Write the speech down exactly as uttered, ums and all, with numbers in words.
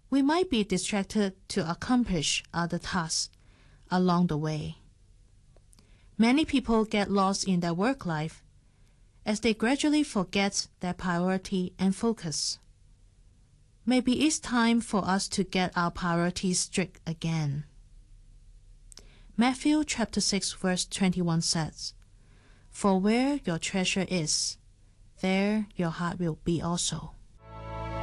we might be distracted to accomplish other tasks along the way. Many people get lost in their work life as they gradually forget their priority and focus. Maybe it's time for us to get our priorities straight again. Matthew chapter six verse twenty-one says, "For where your treasure is, there your heart will be also."